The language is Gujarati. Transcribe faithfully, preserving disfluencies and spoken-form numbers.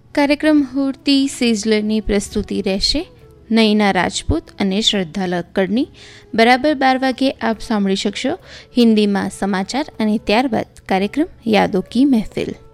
કાર્યક્રમ હુરતી સિઝલરની પ્રસ્તુતિ રહેશે નયના રાજપૂત અને શ્રદ્ધા લક્કડની. બરાબર બાર વાગે આપ સાંભળી શકશો હિન્દીમાં સમાચાર અને ત્યારબાદ કાર્યક્રમ યાદો કી મહેફિલ.